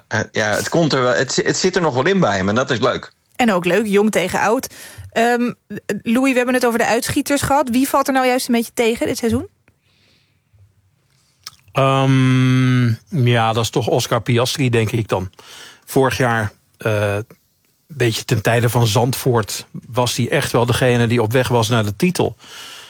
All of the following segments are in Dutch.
het komt er wel. Het zit er nog wel in bij hem en dat is leuk. En ook leuk, jong tegen oud. Louis, we hebben het over de uitschieters gehad. Wie valt er nou juist een beetje tegen dit seizoen? Dat is toch Oscar Piastri, denk ik dan. Vorig jaar, een beetje ten tijde van Zandvoort, was hij echt wel degene die op weg was naar de titel.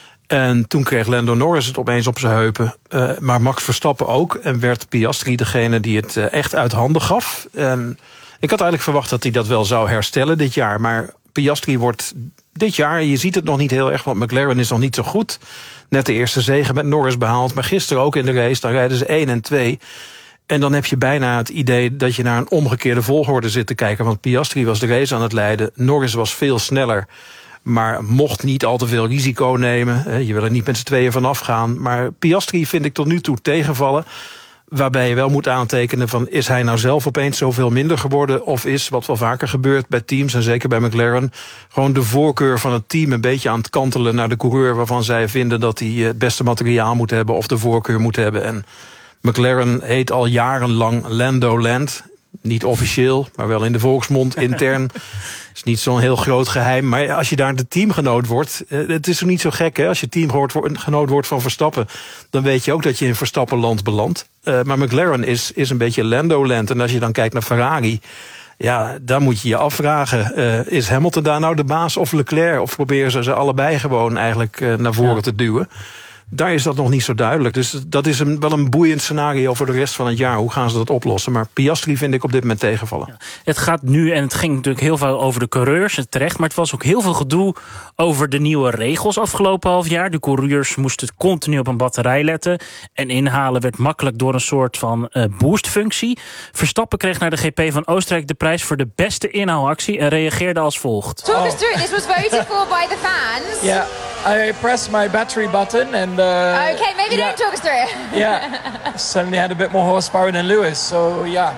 En toen kreeg Lando Norris het opeens op zijn heupen. Maar Max Verstappen ook. En werd Piastri degene die het echt uit handen gaf. Ik had eigenlijk verwacht dat hij dat wel zou herstellen dit jaar. Maar Piastri wordt dit jaar, je ziet het nog niet heel erg, want McLaren is nog niet zo goed. Net de eerste zege met Norris behaald. Maar gisteren ook in de race, dan rijden ze 1 en 2. En dan heb je bijna het idee dat je naar een omgekeerde volgorde zit te kijken. Want Piastri was de race aan het leiden. Norris was veel sneller, maar mocht niet al te veel risico nemen. Je wil er niet met z'n tweeën vanaf gaan. Maar Piastri vind ik tot nu toe tegenvallen. Waarbij je wel moet aantekenen van, is hij nou zelf opeens zoveel minder geworden? Of is, wat wel vaker gebeurt bij teams, en zeker bij McLaren, gewoon de voorkeur van het team een beetje aan het kantelen naar de coureur waarvan zij vinden dat hij het beste materiaal moet hebben of de voorkeur moet hebben. En McLaren heet al jarenlang Lando Land. Niet officieel, maar wel in de volksmond intern. Is niet zo'n heel groot geheim. Maar als je daar de teamgenoot wordt, het is ook niet zo gek, hè? Als je teamgenoot wordt van Verstappen, dan weet je ook dat je in Verstappenland belandt. Maar McLaren is een beetje Lando-land. En als je dan kijkt naar Ferrari, ja, dan moet je je afvragen, is Hamilton daar nou de baas of Leclerc? Of proberen ze allebei gewoon eigenlijk naar voren te duwen? Daar is dat nog niet zo duidelijk. Dus dat is wel een boeiend scenario voor de rest van het jaar. Hoe gaan ze dat oplossen? Maar Piastri vind ik op dit moment tegenvallen. Ja, het gaat nu, en het ging natuurlijk heel veel over de coureurs, terecht. Maar het was ook heel veel gedoe over de nieuwe regels afgelopen half jaar. De coureurs moesten continu op een batterij letten. En inhalen werd makkelijk door een soort van boostfunctie. Verstappen kreeg naar de GP van Oostenrijk de prijs voor de beste inhaalactie en reageerde als volgt. Talk us through it. This was voted for by the fans. Yeah, I pressed my battery button and okay, maybe don't talk us through it. Yeah, suddenly had a bit more horsepower than Lewis, so yeah.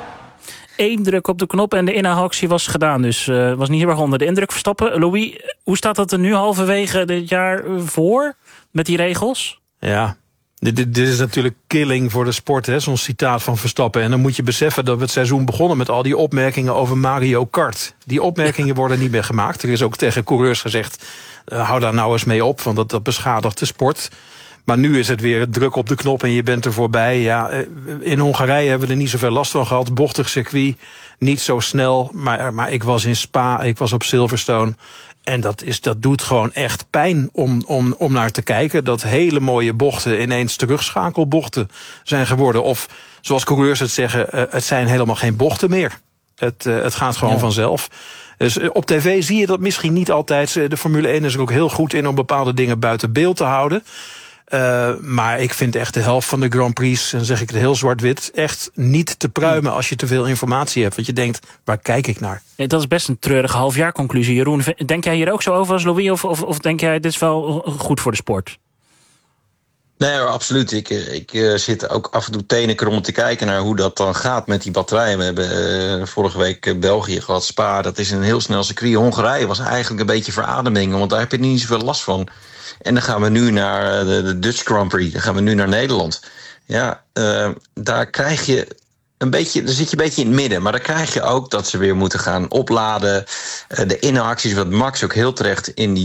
1 druk op de knop en de inhaalactie was gedaan. Dus was niet heel erg onder de indruk. Verstappen. Louis, hoe staat dat er nu halverwege dit jaar voor met die regels? Ja, dit is natuurlijk killing voor de sport, hè? Zo'n citaat van Verstappen. En dan moet je beseffen dat we het seizoen begonnen met al die opmerkingen over Mario Kart. Die opmerkingen worden niet meer gemaakt. Er is ook tegen coureurs gezegd, hou daar nou eens mee op, want dat beschadigt de sport. Maar nu is het weer druk op de knop en je bent er voorbij. Ja, in Hongarije hebben we er niet zoveel last van gehad. Bochtig circuit, niet zo snel. Maar ik was in Spa, ik was op Silverstone. En dat doet gewoon echt pijn om naar te kijken. Dat hele mooie bochten ineens terugschakelbochten zijn geworden. Of zoals coureurs het zeggen, het zijn helemaal geen bochten meer. Het gaat gewoon vanzelf. Dus op tv zie je dat misschien niet altijd. De Formule 1 is er ook heel goed in om bepaalde dingen buiten beeld te houden. Maar ik vind echt de helft van de Grand Prix, en dan zeg ik het heel zwart-wit, echt niet te pruimen als je te veel informatie hebt. Want je denkt, waar kijk ik naar? Ja, dat is best een treurige halfjaarconclusie. Jeroen, denk jij hier ook zo over als Louis? Of denk jij, dit is wel goed voor de sport? Nee, absoluut. Ik zit ook af en toe tenenkrom te kijken naar hoe dat dan gaat met die batterijen. We hebben vorige week België gehad, Spa. Dat is een heel snel circuit. Hongarije was eigenlijk een beetje verademing, want daar heb je niet zoveel last van. En dan gaan we nu naar de Dutch Grand Prix. Dan gaan we nu naar Nederland. Ja, daar krijg je een beetje, dan zit je een beetje in het midden. Maar dan krijg je ook dat ze weer moeten gaan opladen. De inhaalacties, wat Max ook heel terecht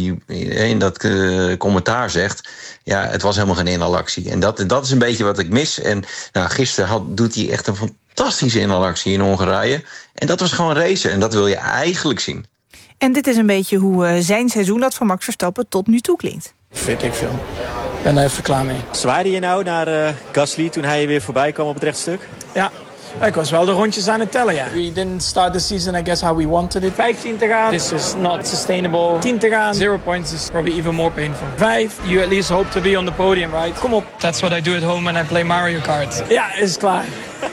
in dat commentaar zegt. Ja, het was helemaal geen inhaalactie. En dat is een beetje wat ik mis. En gisteren doet hij echt een fantastische inhaalactie in Hongarije. En dat was gewoon racen. En dat wil je eigenlijk zien. En dit is een beetje hoe zijn seizoen, dat van Max Verstappen, tot nu toe klinkt. Weet ik veel. Ik ben er even klaar mee. Zwaaide je nou naar Gasly toen hij weer voorbij kwam op het rechtstuk? Ja. Ik was wel de rondjes aan het tellen, ja. We didn't start the season, I guess, how we wanted it. 15 te gaan, this is not sustainable. 10 te gaan, 0 points is probably even more painful. 5, you at least hope to be on the podium, right? Kom op. That's what I do at home when I play Mario Kart. Ja, is klaar.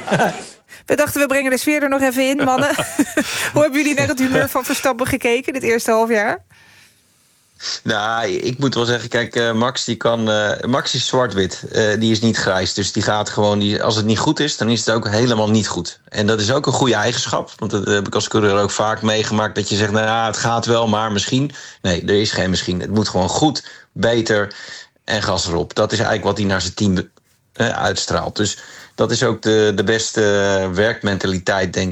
We dachten, we brengen de sfeer er nog even in, mannen. Hoe hebben jullie naar het humeur van Verstappen gekeken dit eerste halfjaar? Nou, ik moet wel zeggen, kijk, Max is zwart-wit. Die is niet grijs, dus die gaat gewoon, als het niet goed is, dan is het ook helemaal niet goed. En dat is ook een goede eigenschap, want dat heb ik als coureur ook vaak meegemaakt, dat je zegt, nou ja, het gaat wel, maar misschien. Nee, er is geen misschien. Het moet gewoon goed, beter en gas erop. Dat is eigenlijk wat hij naar zijn team uitstraalt. Dus dat is ook de beste werkmentaliteit, denk